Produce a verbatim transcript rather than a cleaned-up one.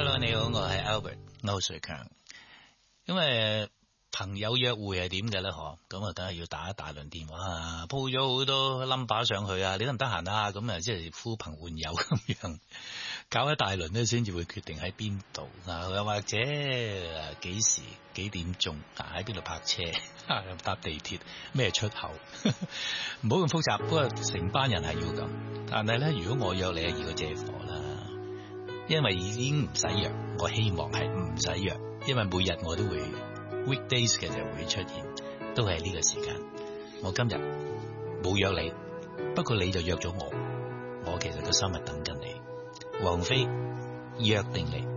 Hello， 你好，我係 Albert 歐瑞強。因為朋友約會係點嘅咧？嗬，咁啊，梗係要打一大輪電話啊，鋪咗好多 number 上去啊，你得唔得閒啊？咁啊，即係呼朋喚友咁樣，搞一大輪咧，先至會決定喺邊度啊，又或者幾時幾點鐘啊，喺邊度泊車啊，搭地鐵咩出口，唔好咁複雜。不過成班人係要咁，但係咧，如果我約你，係要借火啦。因為已經唔使約，我希望係唔使約，因為每日我都會 weekdays 嘅就會出現，都係呢個時間。我今日冇約你，不過你就約咗我，我其實個心係等緊你。王菲約定你。